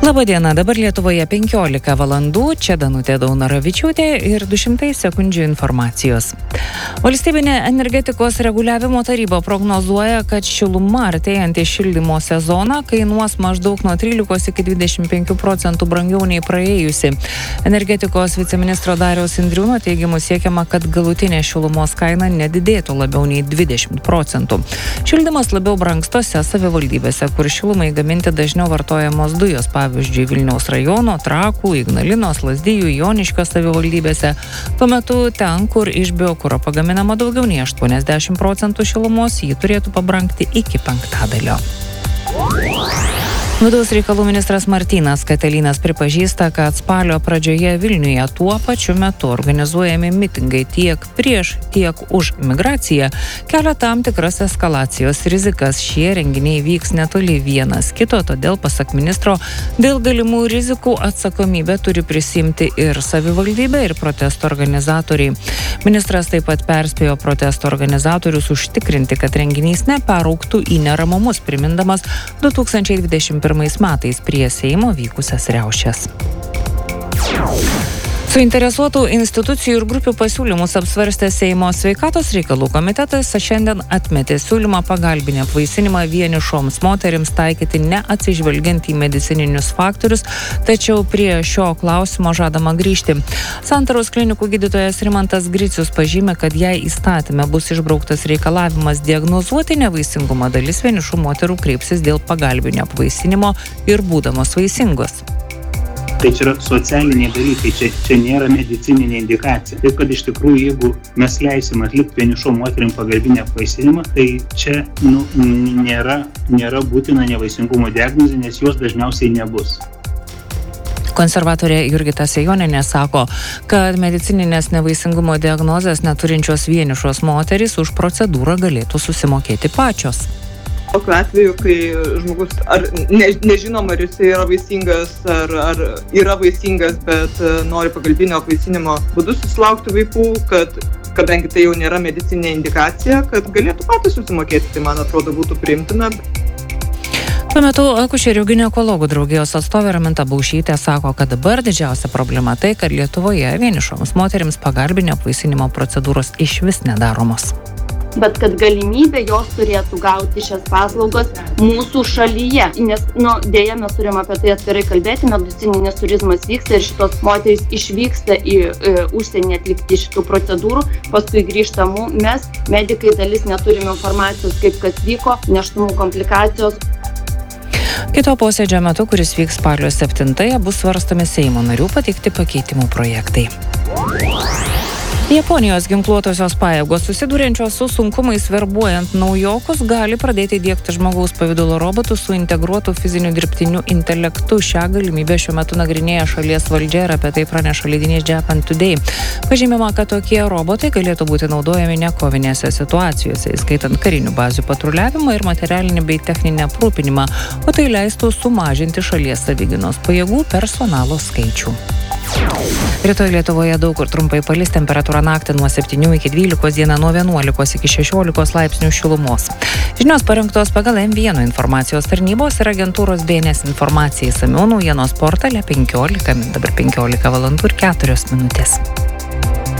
Labadiena, dabar Lietuvoje 15 valandų, čia Danutė Daunaravičiūtė ir 200 sekundžių informacijos. Valstybinė energetikos reguliavimo taryba prognozuoja, kad šiluma artėjant į šildymo sezoną kainuos maždaug nuo 13 iki 25% brangiau nei praėjusi. Energetikos viceministro Dariaus Indriūno teigimu siekiama, kad galutinė šilumos kaina nedidėtų labiau nei 20%. Šildymas labiau brangs tose savivaldybėse, kur šilumai gaminti dažniau vartojamos dujos, pavyzdžiui, Vilniaus rajono, Trakų, Ignalinos, Lazdijų, Joniškio savivaldybėse. Tuo metu ten, kur iš biokuro pagaminama daugiau nei 80% šilumos, jį turėtų pabrangti iki 5%. Vidaus reikalų ministras Martynas Katelynas pripažįsta, kad spalio pradžioje Vilniuje tuo pačiu metu organizuojami mitingai tiek prieš, tiek už migraciją kelia tam tikras eskalacijos rizikas. Šie renginiai vyks netoli vienas kito, todėl, pasak ministro, dėl galimų rizikų atsakomybę turi prisimti ir savivaldybė, ir protesto organizatoriai. Ministras taip pat perspėjo protesto organizatorius užtikrinti, kad renginys neperaugtų į neramumus, primindamas 2021 metais prie Seimo vykusias riaušes. Suinteresuotų institucijų ir grupių pasiūlymus apsvarstė Seimo sveikatos reikalų komitetas šiandien atmetė siūlymą pagalbinį apvaisinimą vienišoms moterims taikyti neatsižvelgiant į medicininius faktorius, tačiau prie šio klausimo žadama grįžti. Santaros klinikų gydytojas Rimantas Gricius pažymė, kad jei įstatyme bus išbrauktas reikalavimas diagnozuoti nevaisingumą, dalis vienišų moterų kreipsis dėl pagalbinio apvaisinimo ir būdamos vaisingos. Tai čia yra socialiniai dalykai, čia nėra medicininė indikacija. Taip, kad iš tikrųjų, jeigu mes leisim atlikti vienišom moterim pagalbinį apvaisinimą, tai čia nėra būtina nevaisingumo diagnozė, nes jos dažniausiai nebus. Konservatorė Jurgita Sejonienė sako, kad medicininės nevaisingumo diagnozės neturinčios vienišos moterys už procedūrą galėtų susimokėti pačios. Tokiu atveju, kai žmogus nežinom, ar jis yra vaisingas, ar yra vaisingas, bet nori pagalbinio apvaisinimo būdu susilaukti vaikų, kadangi tai jau nėra medicininė indikacija, kad galėtų patys susimokėti, tai man atrodo būtų priimtina. Tuo metu akušerių ginekologų draugijos atstovė Raminta Baušytė sako, kad dabar didžiausia problema tai, kad Lietuvoje vienišoms moterims pagalbinio apvaisinimo procedūros išvis nedaromos. Bet kad galimybė jos turėtų gauti šias paslaugas mūsų šalyje. Nes, dėja, mes turim apie tai atvirai kalbėti, medicininis turizmas vyksta ir šitos moterys išvyksta į užsienį atlikti šitų procedūrų, paskui grįžtamų. Mes, medikai, dalis neturim informacijos, kaip kas vyko, nėštumų komplikacijos. Kito posėdžio metu, kuris vyks spalio 7-ąją, bus svarstomi Seimo narių pateikti pakeitimų projektai. Japonijos ginkluotosios pajėgos, susiduriančios su sunkumais verbuojant naujokus, gali pradėti diegti žmogaus pavidalo robotus su integruotu fiziniu dirbtiniu intelektu. Šią galimybę šiuo metu nagrinėja šalies valdžia ir apie tai praneša leidinys Japan Today. Pažymima, kad tokie robotai galėtų būti naudojami nekovinėse situacijose, įskaitant karinių bazių patruliavimą ir materialinį bei techninį aprūpinimą, o tai leistų sumažinti šalies savigynos pajėgų personalo skaičių. Rytoj Lietuvoje daug kur trumpai palis, temperatūra naktį nuo 7 iki 12, dieną nuo 11 iki 16 laipsnių šilumos. Žinios parengtos pagal M1 informacijos tarnybos ir agentūros BNS informacijai, išsamiau naujienos portale 15, dabar 15 valandų ir 4 minutės.